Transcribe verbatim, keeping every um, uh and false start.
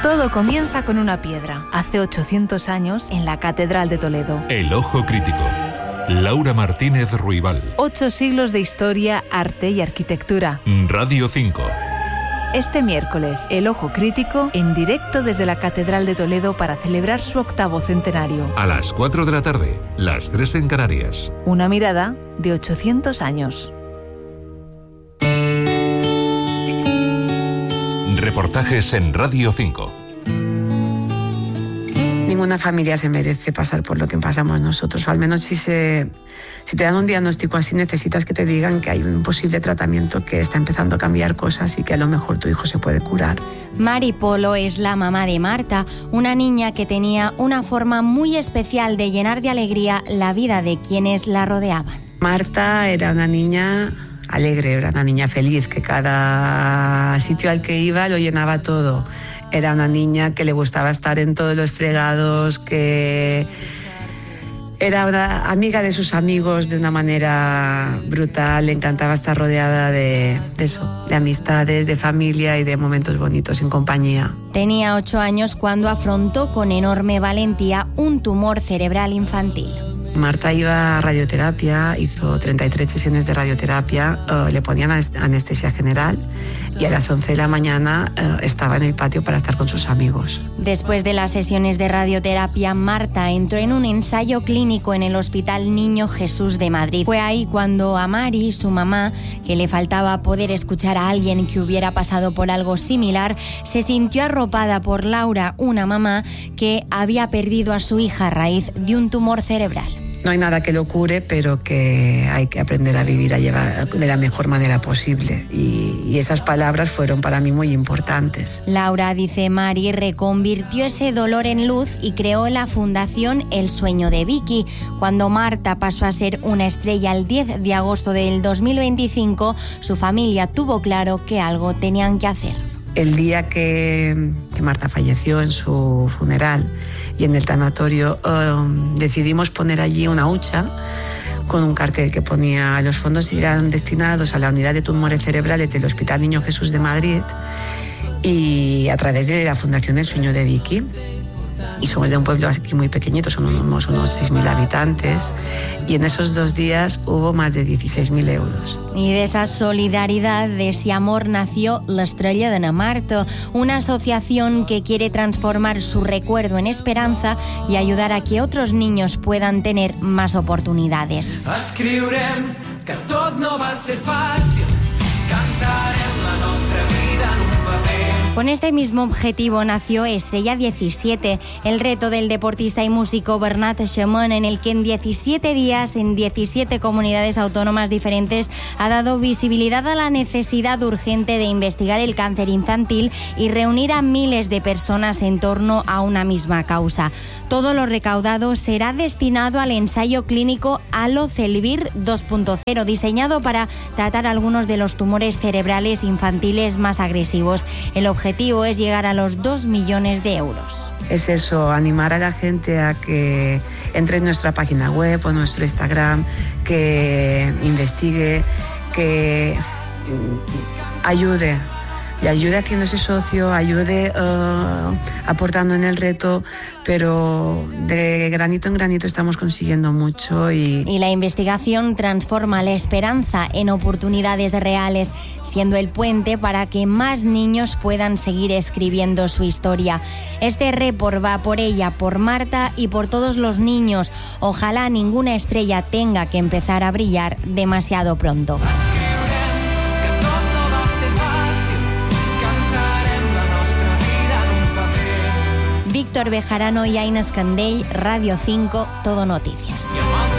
Todo comienza con una piedra. Hace ochocientos años, en la Catedral de Toledo. El Ojo Crítico. Laura Martínez Ruibal. Ocho siglos de historia, arte y arquitectura. Radio cinco. Este miércoles, El Ojo Crítico, en directo desde la Catedral de Toledo para celebrar su octavo centenario. A las cuatro de la tarde, las tres en Canarias. Una mirada de ochocientos años. Reportajes en Radio cinco. Ninguna familia se merece pasar por lo que pasamos nosotros, o al menos si, se, si te dan un diagnóstico así necesitas que te digan que hay un posible tratamiento que está empezando a cambiar cosas y que a lo mejor tu hijo se puede curar. Mari Polo es la mamá de Marta, una niña que tenía una forma muy especial de llenar de alegría la vida de quienes la rodeaban. Marta era una niña alegre, era una niña feliz, que cada sitio al que iba lo llenaba todo. Era una niña que le gustaba estar en todos los fregados, que era una amiga de sus amigos de una manera brutal, le encantaba estar rodeada de, de eso, de amistades, de familia y de momentos bonitos en compañía. Tenía ocho años cuando afrontó con enorme valentía un tumor cerebral infantil. Marta iba a radioterapia, hizo treinta y tres sesiones de radioterapia, uh, le ponían anestesia general y a las once de la mañana uh, estaba en el patio para estar con sus amigos. Después de las sesiones de radioterapia, Marta entró en un ensayo clínico en el Hospital Niño Jesús de Madrid. Fue ahí cuando a Mari, su mamá, que le faltaba poder escuchar a alguien que hubiera pasado por algo similar, se sintió arropada por Laura, una mamá que había perdido a su hija a raíz de un tumor cerebral. No hay nada que lo cure, pero que hay que aprender a vivir, a llevar de la mejor manera posible. Y, y esas palabras fueron para mí muy importantes. Laura, dice Mari, reconvirtió ese dolor en luz y creó la fundación El Sueño de Vicky. Cuando Marta pasó a ser una estrella el diez de agosto del dos mil veinticinco, su familia tuvo claro que algo tenían que hacer. El día que, que Marta falleció, en su funeral y en el tanatorio, um, decidimos poner allí una hucha con un cartel que ponía: los fondos irán destinados a la unidad de tumores cerebrales del Hospital Niño Jesús de Madrid y a través de la Fundación El Sueño de Vicky. Y somos de un pueblo aquí muy pequeñito, somos unos seis mil habitantes, y en esos dos días hubo más de dieciséis mil euros. Y de esa solidaridad, de ese amor, nació La Estrella de na Marta, una asociación que quiere transformar su recuerdo en esperanza y ayudar a que otros niños puedan tener más oportunidades. Escriurem que tot no va ser fàcil, cantarem la nostra vida en un paper. Con este mismo objetivo nació Estrella diecisiete, el reto del deportista y músico Bernat Xamón, en el que en diecisiete días, en diecisiete comunidades autónomas diferentes, ha dado visibilidad a la necesidad urgente de investigar el cáncer infantil y reunir a miles de personas en torno a una misma causa. Todo lo recaudado será destinado al ensayo clínico Alocelvir dos punto cero, diseñado para tratar algunos de los tumores cerebrales infantiles más agresivos. El objetivo objetivo es llegar a los dos millones de euros. Es eso, animar a la gente a que entre en nuestra página web o nuestro Instagram, que investigue, que ayude, y ayude haciéndose socio, ayude uh, aportando en el reto, pero de granito en granito estamos consiguiendo mucho. Y... y la investigación transforma la esperanza en oportunidades reales, siendo el puente para que más niños puedan seguir escribiendo su historia. Este report va por ella, por Marta y por todos los niños. Ojalá ninguna estrella tenga que empezar a brillar demasiado pronto. Víctor Bejarano y Aina Escandell, Radio cinco, Todo Noticias.